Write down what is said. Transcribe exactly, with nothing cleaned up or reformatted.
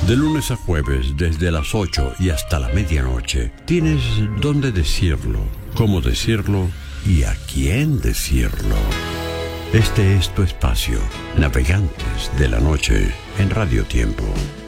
De lunes a jueves, desde las ocho y hasta la medianoche, tienes dónde decirlo, cómo decirlo y a quién decirlo. Este es tu espacio, Navegantes de la Noche, en Radio Tiempo.